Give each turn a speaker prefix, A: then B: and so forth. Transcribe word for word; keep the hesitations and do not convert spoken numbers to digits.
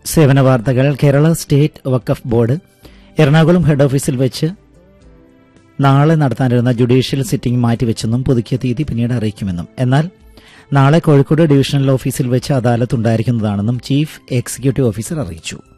A: സേവന വാർത്തകൾ. കേരള സ്റ്റേറ്റ് വഖഫ് board Ernakulam head ഓഫീസിൽ വെച്ച് നാളെ നടത്താനിരുന്ന ജുഡീഷ്യൽ സിറ്റിംഗ് മാറ്റിവെച്ചെന്നും പുതുക്കിയ തീയതി പിന്നീട് അറിയിക്കുമെന്നും, എന്നാൽ നാളെ കോഴിക്കോട് ഡിവിഷണൽ ഓഫീസിൽ വെച്ച് അദാലത്ത് ഉണ്ടായിരിക്കുന്നതാണെന്നും ചീഫ് എക്സിക്യൂട്ടീവ് ഓഫീസർ അറിയിച്ചു.